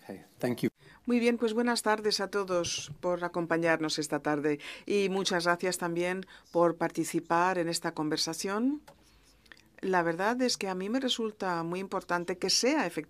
Muy bien, pues buenas tardes a todos por acompañarnos esta tarde y muchas gracias también por participar en esta conversación. La verdad es que a mí me resulta muy importante que sea efectivamente